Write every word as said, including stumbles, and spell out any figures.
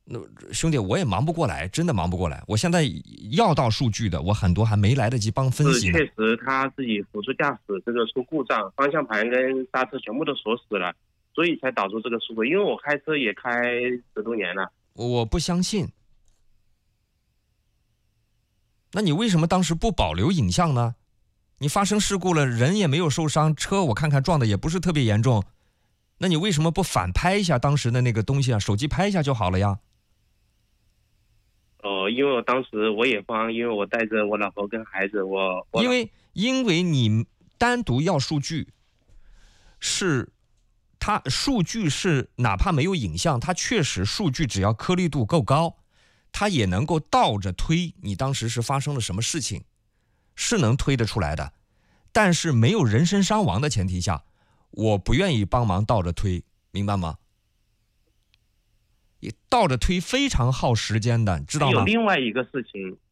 那兄弟，我也忙不过来，真的忙不过来。我现在要到数据的，我很多还没来得及帮分析呢。 确实，他自己辅助驾驶这个出故障，方向盘跟刹车全部都锁死了，所以才导致这个事故。因为我开车也开十多年了。 我不相信。那你为什么当时不保留影像呢？你发生事故了，人也没有受伤，车我看看撞的也不是特别严重，那你为什么不反拍一下当时的那个东西啊？手机拍一下就好了呀。 哦，因为我当时我也慌，因为我带着我老婆跟孩子，我, 我因为因为你单独要数据，是它数据是哪怕没有影像，它确实数据只要颗粒度够高，它也能够倒着推你当时是发生了什么事情，是能推得出来的。但是没有人身伤亡的前提下，我不愿意帮忙倒着推，明白吗？倒着推非常耗时间的，知道吗？ 有另外一个事情，